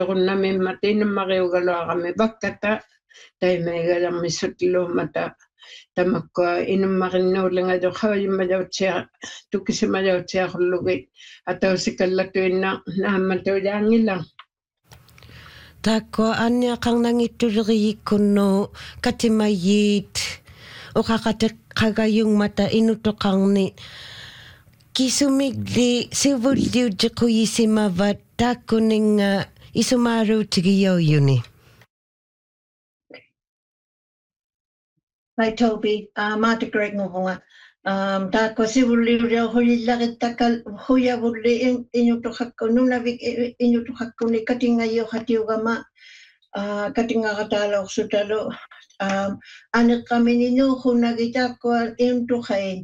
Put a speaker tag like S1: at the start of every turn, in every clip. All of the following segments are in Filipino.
S1: kunna mimmatin mariugaloaqami vakkata taimegalamissutilummata tamakka inummarinnuulingajo qavayimmajautsia tukisimajautiaqullugi atausikallatuinna naammatujaangilla
S2: takko anya kang nangituliriyikkunnu katimayit uqaqateqqagayung mata inutoqarni kisumigli sivulliujiquyisimavat takkuninga isumaruutigiyauyuni.
S3: Hi Toby, Marta Greg Ngunga. Tako sivulliuria hulillarittakal huyavulli inutuqakku nunavik inutuqakku ni katingayo hatiugama katingaqataaloqsutalu aneqqamininu hunagitaqqua intuqain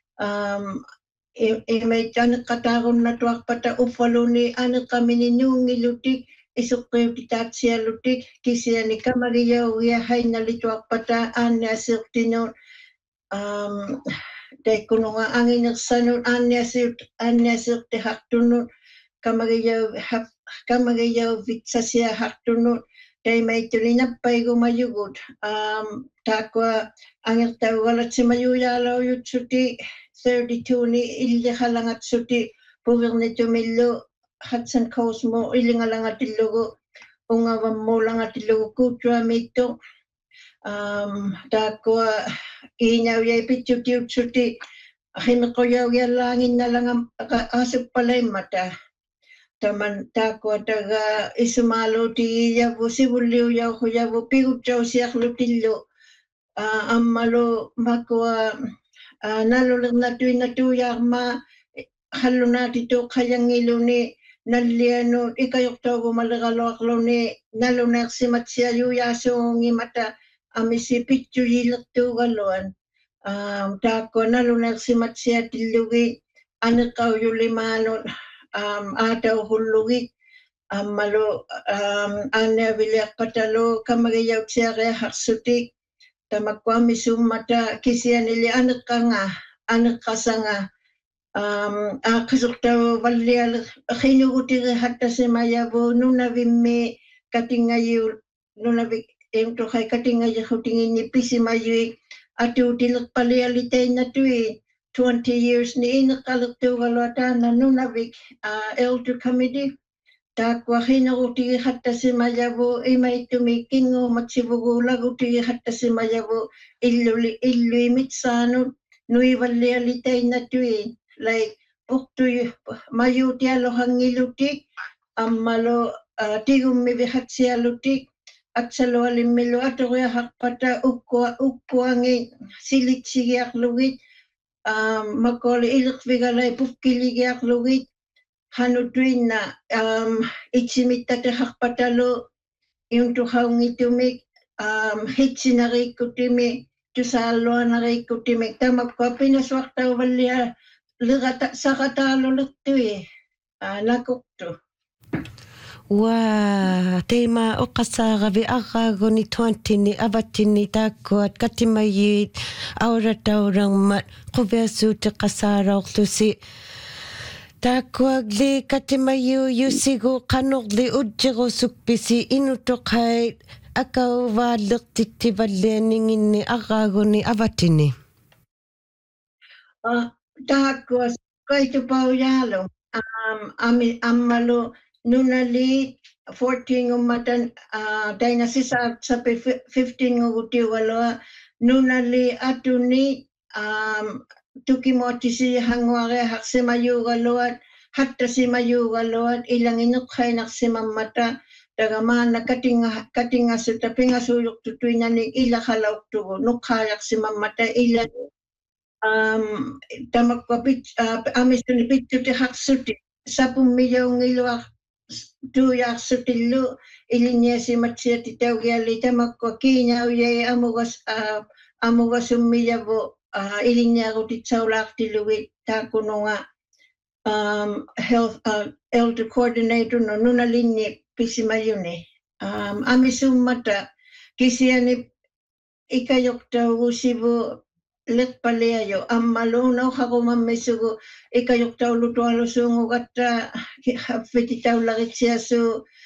S3: imait aneqqataarunnatuarpata uffaluni aneqqamininuungilutik isuqqiutitaatsialutik kisiani kamagiyaugia hainalituarpata aanniasiuqtinun taikkununga anginersanut aanniasiuqtihartunut kamagiyauviksasiahartunut taimaitulinappaygumayugut taakua angertaugalatsimajuyaalaujutsuti 32 ni illiqalangatsuti puvirnitumillu Hudson Cosmo ilingalangatillugu ungavammuulangatillugu kuuttuamittu taakua iinauyai pitsutiutsuti himequyaugiallaanginnalangam asuppalaimmata taman taakua taga isumaaluutigiyavu sivulliuyauquyavu pigutsausiaqlutillu ammalu makua nalulernatuinatuujaarma hallunaatituuqqajangiluni nallianut ikayuqtaugumaleraluaqluni naluneersimatsiayuyaasuungimata amisi pitsuyilertuugaluan taakua naluneersimatsiatillugi aneqqaujullimaanut aatauhullugik ammalu aanniaviliarpatalu kamagiyautsiariaqarsutik tamakku amisummata kisianili aneqqasanga aqisuqtavu vallialer qinugutiri hattasimayavu nunavimmi katingayu nunavik imtuqay katingayiqutinginni pisimayuik atuutilerpalialitainatui 20 years ni ineqqalertuugaluataana nunavik elder committee taakua qinugutigi hattasimayavu imaitumi kinguumatsivugulagutigi hattasimayavu illuimitsaanut nuivallialitainatui like puqtuy mayutialoqangilutik ammalu tigummivihatsialutik atsalualimmilu atuqiaqarpata ukkuangi silitsigiaqlugit makoli iliqvigalai pukkiligiaqlugit hanutuinna itsimittateqarpatalu iuntuqaungitumik hitsinariikkutimi tusaalluanariikkutimik tamakku pinasuartauvallia lerata saqataalulertui nakuqtu
S2: tema oqasaaravi arraaguni 20 ni avatini taakkuat katimayit aurataurangmat quviasuutiqasaaraorlusi taakkuagli katimayu yusigu qanorli utjirusukpisi inutoqait akauvaaleqtittivallianinginni arraaguni avatini
S3: taakkuas kaitupauyaalo ammalu nunali 14 ummatan taina sisaartsapi 15 ngugutiugalua nunali atuni tukimottisi hanguare haqsimayuugaluat hattasimayuugaluat ilangineqqainarsimammata tagamaana katingassuta pingasuyuqtutuinani ilaqalauqtugu nuqqaajaqsimammata ilani tamakku amistuni pitsuti haqsuti sapummijaungiluaq tuujaarsutillu iliniasimatsiatitaugialli tamakku kiinauyai amugasummijavu iliniarutitsaulaartillugi taakununga health elder coordinator no nunalinni pisimayuni amisummata kisiani ikayuqtaugusivu lerpaliayo ammaluna uqaqumammisugu ikayuqtaulutualusuungugatta haffititaularitsiasu